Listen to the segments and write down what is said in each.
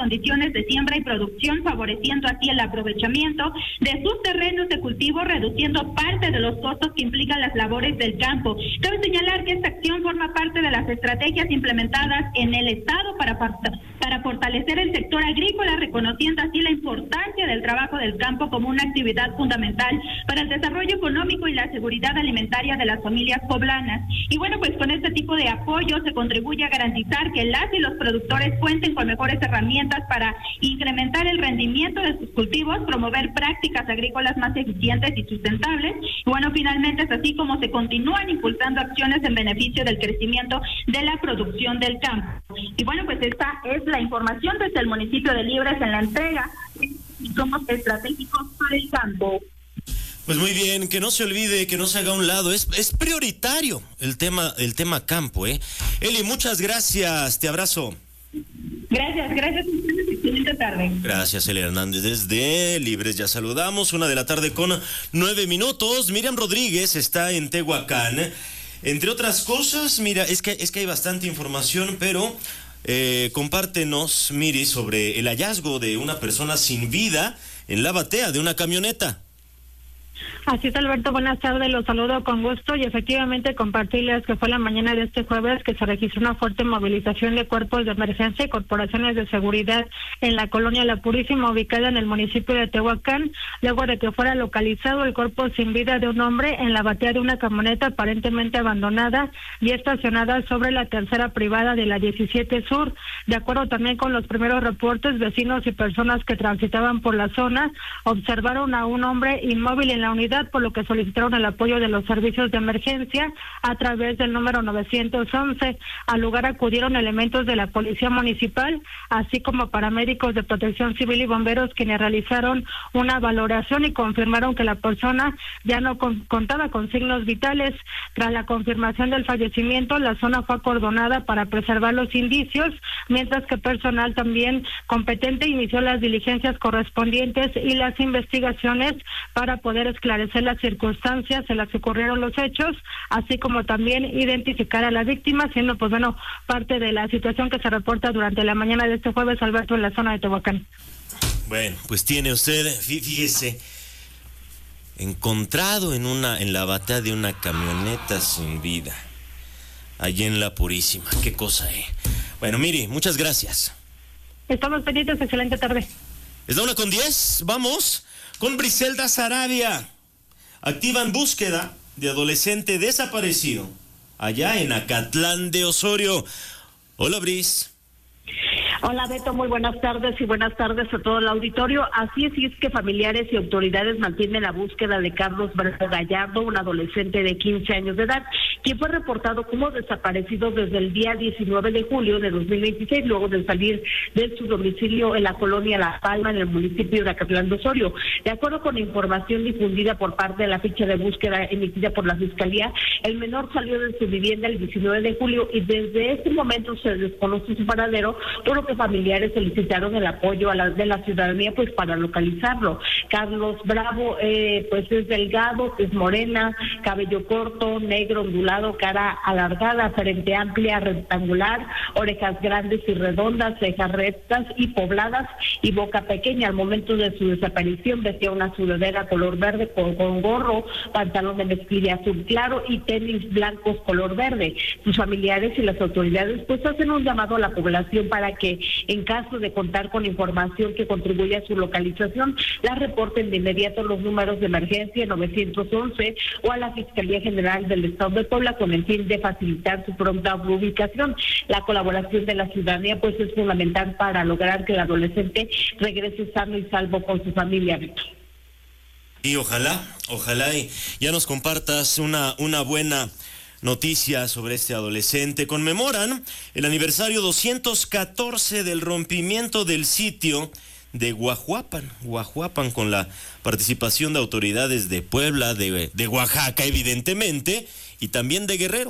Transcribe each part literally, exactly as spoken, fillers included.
condiciones de siembra y producción, favoreciendo así el aprovechamiento de sus terrenos de cultivo, reduciendo parte de los costos que implican las labores del campo. Cabe señalar que esta acción forma parte de las estrategias implementadas en el Estado para, para fortalecer el sector agrícola, reconociendo así la importancia del trabajo del campo como una actividad fundamental para el desarrollo económico y la seguridad alimentaria de las familias poblanas. Y bueno, pues con este tipo de apoyo se contribuye a garantizar que las y los productores cuenten con mejores herramientas para incrementar el rendimiento de sus cultivos, promover prácticas agrícolas más eficientes y sustentables. Y bueno, finalmente es así como se continúan impulsando acciones en beneficio del crecimiento de la producción del campo. Y bueno, pues esta es la información desde el municipio de Libres en la entrega. Somos estratégicos para el campo. Pues muy bien, que no se olvide, que no se haga a un lado, es, es prioritario el tema, el tema campo, ¿eh? Eli, muchas gracias, te abrazo. Gracias, gracias, excelente tarde. Gracias, Eli Hernández, desde Libres, ya saludamos, una de la tarde con nueve minutos, Miriam Rodríguez está en Tehuacán, entre otras cosas, mira, es que, es que hay bastante información, pero eh, compártenos, Miri, sobre el hallazgo de una persona sin vida en la batea de una camioneta. Así es, Alberto, buenas tardes, los saludo con gusto y efectivamente compartirles que fue la mañana de este jueves que se registró una fuerte movilización de cuerpos de emergencia y corporaciones de seguridad en la colonia La Purísima, ubicada en el municipio de Tehuacán, luego de que fuera localizado el cuerpo sin vida de un hombre en la batea de una camioneta aparentemente abandonada y estacionada sobre la tercera privada de la diecisiete Sur. De acuerdo también con los primeros reportes, vecinos y personas que transitaban por la zona observaron a un hombre inmóvil en la unidad, por lo que solicitaron el apoyo de los servicios de emergencia a través del número novecientos once. Al lugar acudieron elementos de la Policía Municipal, así como paramédicos de Protección Civil y bomberos, quienes realizaron una valoración y confirmaron que la persona ya no con, contaba con signos vitales. Tras la confirmación del fallecimiento, la zona fue acordonada para preservar los indicios, mientras que personal también competente inició las diligencias correspondientes y las investigaciones para poder esclarecer las circunstancias en las que ocurrieron los hechos, así como también identificar a la víctima, siendo pues bueno parte de la situación que se reporta durante la mañana de este jueves, Alberto, en la zona de Tehuacán. Bueno, pues tiene usted, fíjese, encontrado en una en la batea de una camioneta sin vida, allí en La Purísima. Qué cosa, eh. Bueno, Miri, muchas gracias. Estamos pendientes, excelente tarde. Es la una con diez, vamos con Briselda Sarabia. Activan búsqueda de adolescente desaparecido allá en Acatlán de Osorio. Hola, Bris. Hola, Beto, muy buenas tardes y buenas tardes a todo el auditorio. Así es, y es que familiares y autoridades mantienen la búsqueda de Carlos Bravo Gallardo, un adolescente de quince años de edad, quien fue reportado como desaparecido desde el día diecinueve de julio de dos mil veintiséis, luego de salir de su domicilio en la colonia La Palma, en el municipio de Acatlán de Osorio. De acuerdo con la información difundida por parte de la ficha de búsqueda emitida por la Fiscalía, el menor salió de su vivienda el diecinueve de julio y desde ese momento se desconoce su paradero, por lo que familiares solicitaron el apoyo a la, de la ciudadanía pues para localizarlo. Carlos Bravo eh, pues es delgado, es morena, cabello corto, negro, ondulado, cara alargada, frente amplia, rectangular, orejas grandes y redondas, cejas rectas y pobladas y boca pequeña. Al momento de su desaparición vestía una sudadera color verde con, con gorro, pantalón de mezclilla azul claro y tenis blancos color verde. Sus familiares y las autoridades pues hacen un llamado a la población para que en caso de contar con información que contribuya a su localización, la reporten de inmediato los números de emergencia novecientos once o a la Fiscalía General del Estado de Puebla con el fin de facilitar su pronta ubicación. La colaboración de la ciudadanía pues es fundamental para lograr que el adolescente regrese sano y salvo con su familia. Y ojalá, ojalá y ya nos compartas una, una buena noticia sobre este adolescente. Conmemoran el aniversario doscientos catorce del rompimiento del sitio de Guajuapan, Guajuapan, con la participación de autoridades de Puebla, de, de Oaxaca, evidentemente, y también de Guerrero.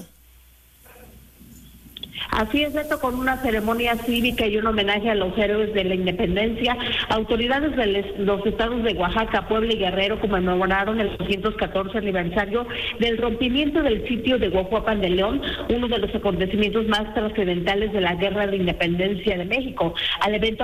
Así es, esto con una ceremonia cívica y un homenaje a los héroes de la independencia. Autoridades de los estados de Oaxaca, Puebla y Guerrero conmemoraron el doscientos catorce aniversario del rompimiento del sitio de Guajuapan de León, uno de los acontecimientos más trascendentales de la Guerra de Independencia de México. Al evento